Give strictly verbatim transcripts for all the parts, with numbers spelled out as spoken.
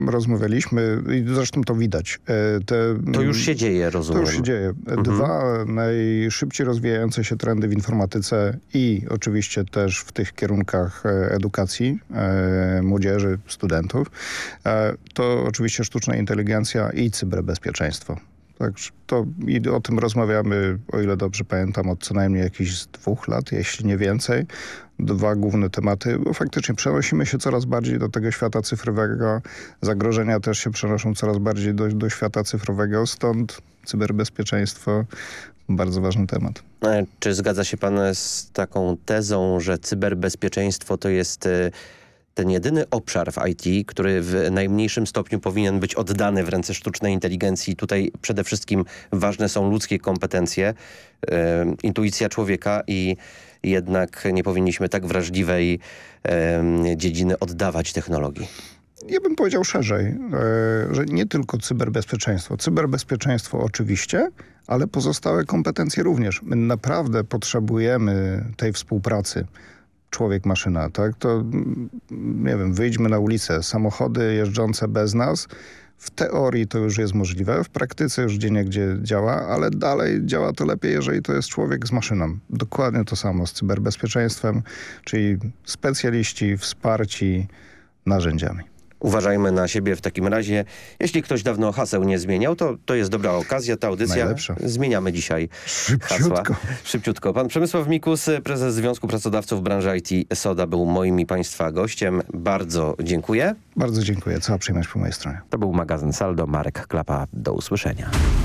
rozmawialiśmy i zresztą to widać. Te, to już się dzieje, rozumiem. To już się dzieje. Mhm. Dwa najszybciej rozwijające się trendy w informatyce i oczywiście też w tych kierunkach edukacji e, młodzieży, studentów, e, to oczywiście sztuczna inteligencja i cyberbezpieczeństwo. Także to i o tym rozmawiamy, o ile dobrze pamiętam, od co najmniej jakichś dwóch lat, jeśli nie więcej. Dwa główne tematy, bo faktycznie przenosimy się coraz bardziej do tego świata cyfrowego. Zagrożenia też się przenoszą coraz bardziej do, do świata cyfrowego, stąd cyberbezpieczeństwo bardzo ważny temat. Czy zgadza się pan z taką tezą, że cyberbezpieczeństwo to jest ten jedyny obszar w I T, który w najmniejszym stopniu powinien być oddany w ręce sztucznej inteligencji? Tutaj przede wszystkim ważne są ludzkie kompetencje, e, intuicja człowieka i jednak nie powinniśmy tak wrażliwej e, dziedziny oddawać technologii. Ja bym powiedział szerzej, e, że nie tylko cyberbezpieczeństwo. Cyberbezpieczeństwo oczywiście, ale pozostałe kompetencje również. My naprawdę potrzebujemy tej współpracy. Człowiek-maszyna, tak? To, nie wiem, wyjdźmy na ulicę, samochody jeżdżące bez nas, w teorii to już jest możliwe, w praktyce już gdzieniegdzie działa, ale dalej działa to lepiej, jeżeli to jest człowiek z maszyną. Dokładnie to samo z cyberbezpieczeństwem, czyli specjaliści wsparci narzędziami. Uważajmy na siebie w takim razie. Jeśli ktoś dawno haseł nie zmieniał, to, to jest dobra okazja, ta audycja. Najlepsza. Zmieniamy dzisiaj Szybciutko. hasła. Szybciutko. Pan Przemysław Mikus, prezes Związku Pracodawców Branży I T SODA, był moim i państwa gościem. Bardzo dziękuję. Bardzo dziękuję. Cała przyjemność po mojej stronie. To był magazyn Saldo. Marek Klapa. Do usłyszenia.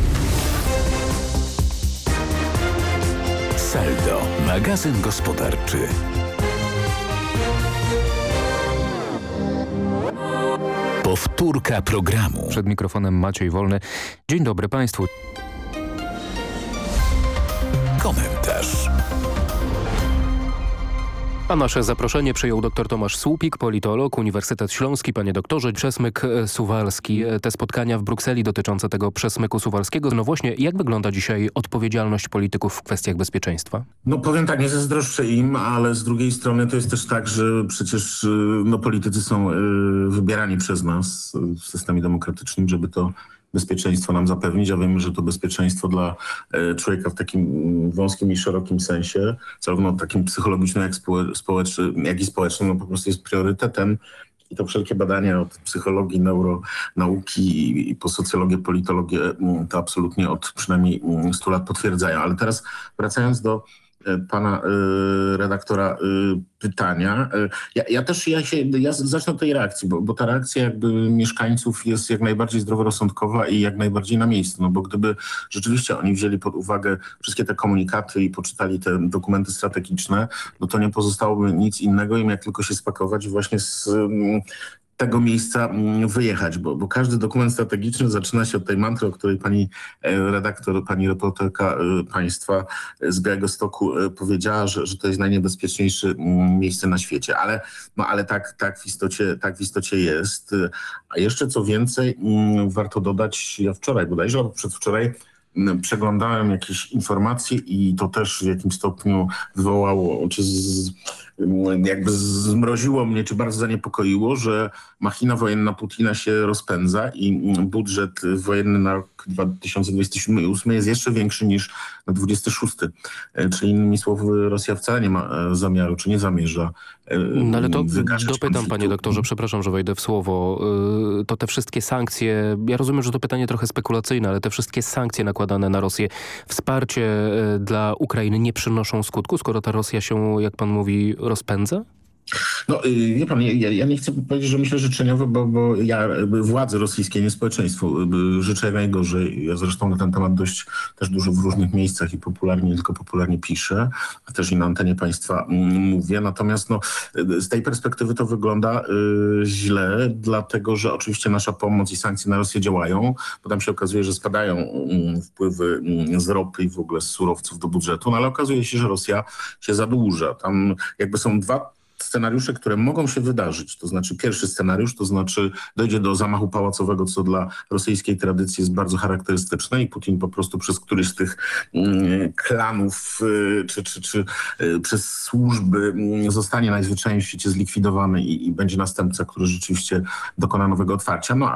Saldo. Magazyn gospodarczy. Powtórka programu. Przed mikrofonem Maciej Wolny. Dzień dobry Państwu. Komentarz. A nasze zaproszenie przyjął dr Tomasz Słupik, politolog, Uniwersytet Śląski. Panie doktorze, przesmyk suwalski. Te spotkania w Brukseli dotyczące tego przesmyku suwalskiego. No właśnie, jak wygląda dzisiaj odpowiedzialność polityków w kwestiach bezpieczeństwa? No powiem tak, nie zazdroszczę im, ale z drugiej strony to jest też tak, że przecież no, politycy są y, wybierani przez nas w systemie demokratycznym, żeby to bezpieczeństwo nam zapewnić, a wiemy, że to bezpieczeństwo dla e, człowieka w takim wąskim i szerokim sensie, zarówno takim psychologicznym, jak, społecznym, jak i społecznym, no po prostu jest priorytetem. I to wszelkie badania od psychologii, neuronauki i, i po socjologię, politologię to absolutnie od przynajmniej stu lat potwierdzają. Ale teraz wracając do pana y, redaktora y, pytania. Y, ja, ja też ja się, ja zacznę od tej reakcji, bo, bo ta reakcja jakby mieszkańców jest jak najbardziej zdroworozsądkowa i jak najbardziej na miejscu. No bo gdyby rzeczywiście oni wzięli pod uwagę wszystkie te komunikaty i poczytali te dokumenty strategiczne, no to nie pozostałoby nic innego im jak tylko się spakować i właśnie z y, tego miejsca wyjechać, bo, bo każdy dokument strategiczny zaczyna się od tej mantry, o której pani redaktor, pani reporterka państwa z Białegostoku powiedziała, że, że to jest najniebezpieczniejsze miejsce na świecie, ale, no, ale tak, tak, w istocie, tak w istocie jest. A jeszcze co więcej, warto dodać, ja wczoraj bodajże, albo przedwczoraj przeglądałem jakieś informacje i to też w jakimś stopniu wywołało, czy z, jakby zmroziło mnie, czy bardzo zaniepokoiło, że machina wojenna Putina się rozpędza i budżet wojenny na rok dwa tysiące dwudziesty siódmy i dwa tysiące ósmy jest jeszcze większy niż na dwudziesty szósty. Czyli innymi słowy Rosja wcale nie ma zamiaru, czy nie zamierza No ale to wygaszać dopytam, konfliktu. panie doktorze, przepraszam, że wejdę w słowo. To te wszystkie sankcje, ja rozumiem, że to pytanie trochę spekulacyjne, ale te wszystkie sankcje nakładane na Rosję, wsparcie dla Ukrainy nie przynoszą skutku, skoro ta Rosja się, jak pan mówi, rozpędza? No wie pan, ja, ja nie chcę powiedzieć, że myślę życzeniowo, bo, bo ja władzy rosyjskie, nie społeczeństwu życzę jak najgorzej. Ja zresztą na ten temat dość też dużo w różnych miejscach i popularnie, nie tylko popularnie piszę, a też i na antenie państwa mówię. Natomiast no, z tej perspektywy to wygląda y, źle, dlatego że oczywiście nasza pomoc i sankcje na Rosję działają, bo tam się okazuje, że spadają y, wpływy y, z ropy i w ogóle z surowców do budżetu, no ale okazuje się, że Rosja się zadłuża. Tam jakby są dwa scenariusze, które mogą się wydarzyć. To znaczy pierwszy scenariusz, to znaczy dojdzie do zamachu pałacowego, co dla rosyjskiej tradycji jest bardzo charakterystyczne i Putin po prostu przez któryś z tych mm, klanów y, czy, czy, czy y, przez służby y, zostanie najzwyczajniej w świecie zlikwidowany i, i będzie następca, który rzeczywiście dokona nowego otwarcia. No,